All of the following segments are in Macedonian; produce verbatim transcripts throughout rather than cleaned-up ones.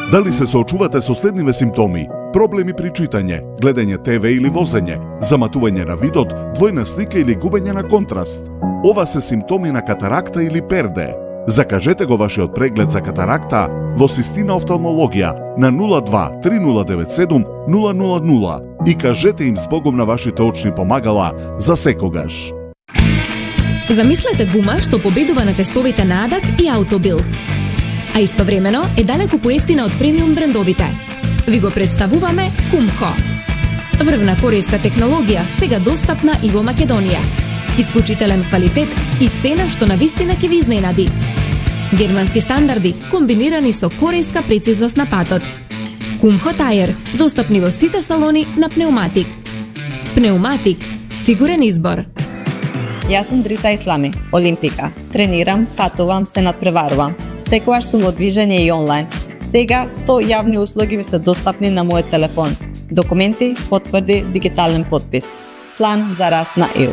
Дали се соочувате со следниве симптоми: проблеми при читање, гледање те ве или возење, заматување на видот, двојна слика или губење на контраст? Ова се симптоми на катаракта или перде. Закажете го вашиот преглед за катаракта во Систина офталмологија на нула два три нула девет седум нула нула нула и кажете им збогом на вашите очни помагала за секогаш. Замислете гума што победува на тестовите на Адак и Аутобил. А истовремено е далеку поевтина од премиум брендовите. Ви го представуваме Кумхо. Врвна корејска технологија, сега достапна и во Македонија. Исклучителен квалитет и цена што навистина ќе ви изненади. Германски стандарди комбинирани со корејска прецизност на патот. Кумхо Тајер, достапни во сите салони на пнеуматик. Пнеуматик, сигурен избор. Јас сум Дрита Ислами, олимпика. Тренирам, патувам, се надпреварувам. Секогаш сум во движење и онлайн. Сега сто јавни услуги ми се достапни на мојот телефон. Документи, потврди, дигитален подпис. План за раст на ЕУ.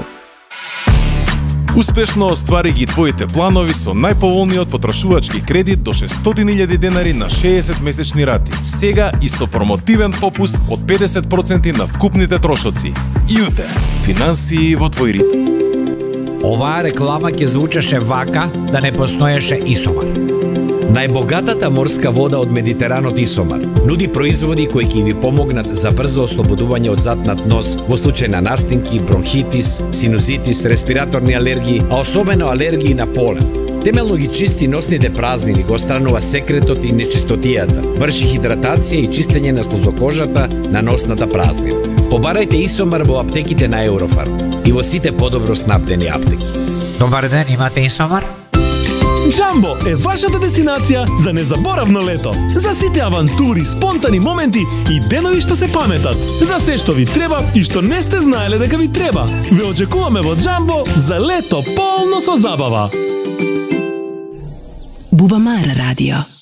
Успешно оствари ги твоите планови со најповолниот потрошувачки кредит до шестстотини илјади денари на шеесет месечни рати. Сега и со промотивен попуст од педесет проценти на вкупните трошоци. ИУТЕ. Финансии во твој ритм. Оваа реклама ќе звучеше вака да не постоеше Исомар. Најбогатата морска вода од Медитеранот Исомар нуди производи кои ќе ви помогнат за брзо ослободување од затнат нос во случај на настинки, бронхитис, синузитис, респираторни алергии, а особено алергии на полен. Темелно ги чисти носните празнини, го странува секретот и нечистотијата, врши хидратација и чистење на слузокожата на носната празнина. Побарајте Исомар во аптеките на Еврофарм и во сите подобро снабдени аптеки. Добар ден, имате Исомар? Джамбо е вашата дестинација за незаборавно лето. За сите авантури, спонтани моменти и денови што се паметат. За се што ви треба и што не сте знаеле дека ви треба. Ве очекуваме во Джамбо за лето полно со забава. Бубамара радио.